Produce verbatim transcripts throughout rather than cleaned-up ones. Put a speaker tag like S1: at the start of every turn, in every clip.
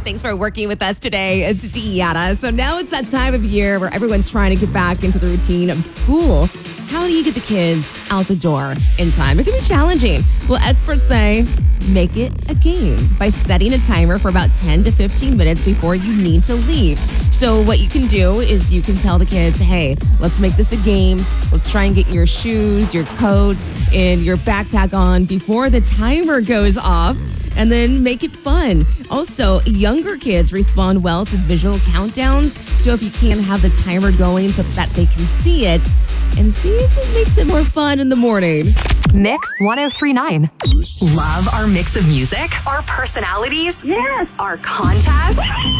S1: Thanks for working with us today. It's Deanna. So now it's that time of year where everyone's trying to get back into the routine of school. How do you get the kids out the door in time? It can be challenging. Well, experts say make it a game by setting a timer for about ten to fifteen minutes before you need to leave. So what you can do is you can tell the kids, hey, let's make this a game. Let's try and get your shoes, your coat, and your backpack on before the timer goes off. And then make it fun. Also, younger kids respond well to visual countdowns. So if you can have the timer going so that they can see it and see if it makes it more fun in the morning.
S2: Mix one oh three point nine. Love our mix of music, our personalities,
S3: Yes.
S2: our contests.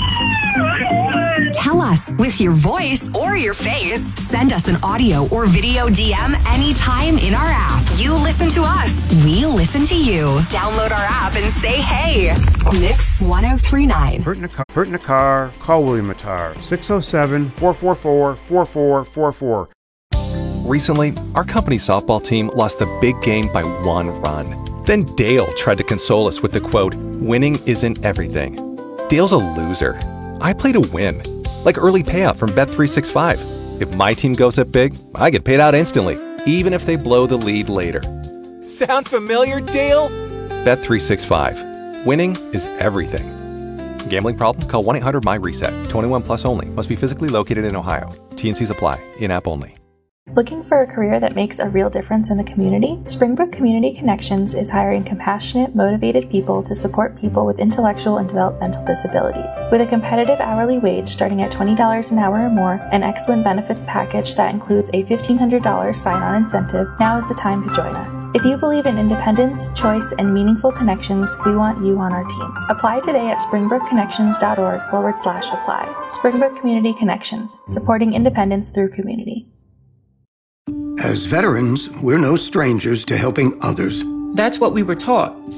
S2: Tell us with your voice or your face. Send us an audio or video D M anytime in our app. You listen to us. We listen to you. Download our app and say hey. Mix one oh three point nine.
S4: Hurt in a car, hurt in a car, call William Attar. six oh seven, four four four, four four four four.
S5: Recently, our company softball team lost the big game by one run. Then Dale tried to console us with the quote, winning isn't everything. Dale's a loser. I play to win. Like early payout from Bet three sixty-five. If my team goes up big, I get paid out instantly, even if they blow the lead later. Sound familiar, Dale? Bet three sixty-five. Winning is everything. Gambling problem? Call one eight hundred my reset. twenty-one plus only. Must be physically located in Ohio. T N Cs apply. In-app only.
S6: Looking for a career that makes a real difference in the community? Springbrook Community Connections is hiring compassionate, motivated people to support people with intellectual and developmental disabilities. With a competitive hourly wage starting at twenty dollars an hour or more, an excellent benefits package that includes a fifteen hundred dollars sign-on incentive, now is the time to join us. If you believe in independence, choice, and meaningful connections, we want you on our team. Apply today at springbrookconnections.org forward slash apply. Springbrook Community Connections, supporting independence through community.
S7: As veterans, we're no strangers to helping others.
S8: That's what we were taught.